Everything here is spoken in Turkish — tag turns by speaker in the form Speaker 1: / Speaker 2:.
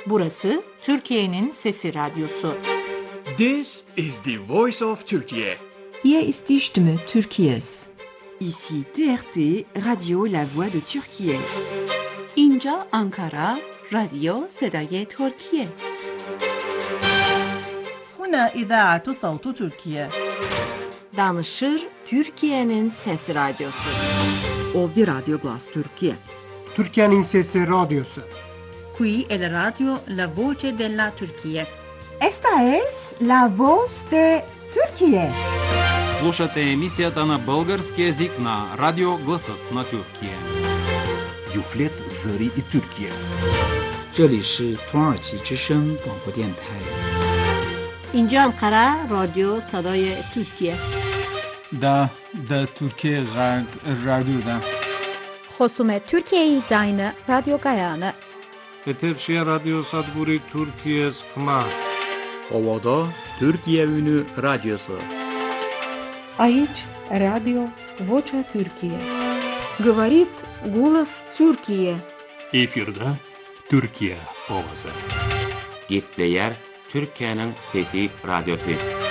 Speaker 1: Burası Türkiye'nin Sesi Radyosu.
Speaker 2: This is the voice of Turkey.
Speaker 3: Hier ist die Stimme Türkiye's.
Speaker 4: Ici TRT, Radio La Voix de Türkiye.
Speaker 5: اینجا آنکارا، رادیو صدای ترکیه.
Speaker 6: هنا إذاعة صوت تركيا.
Speaker 1: Danışır Türkiye'nin Sesi Radyosu.
Speaker 4: Ovdje Radio Glas Türkiye.
Speaker 7: Türkiye'nin Sesi Radyosu.
Speaker 6: Qui è la radio La Voce della Turchia.
Speaker 3: Esta es la voz de Türkiye.
Speaker 8: Слушате емисията на български език на Радио Гласът на Türkiye.
Speaker 9: Юфлет Зари и Türkiye.
Speaker 10: 这里是土耳其之声广播电台。
Speaker 11: اینجا انقره رادیو صدای ترکیه.
Speaker 12: دا Türkiye Radyo'da.
Speaker 13: خصوم ترکیه زاین رادیو گایانه.
Speaker 14: Eterşehir Radyo Sadburi Türkiye Skma.
Speaker 15: Ovada Türkiye Ünü Radyosu.
Speaker 16: Aici Radio Vocea Türkiye.
Speaker 17: Говорит голос Türkiye.
Speaker 18: Efirde Türkiye ovası.
Speaker 19: Gepleyer Türkiye'nin Fethi Radyosu.